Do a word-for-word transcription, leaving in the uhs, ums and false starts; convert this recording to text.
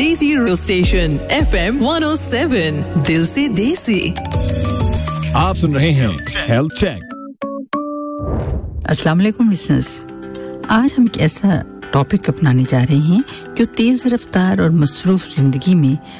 देसी radio station F M one O seven, दिल से देसी। आप सुन रहे हैं हेल्थ चेक। अस्सलाम वालेकुम लिसनर्स, आज हम एक ऐसा टॉपिक अपनाने जा रहे हैं जो तेज़ रफ्तार और मसरूफ ज़िंदगी में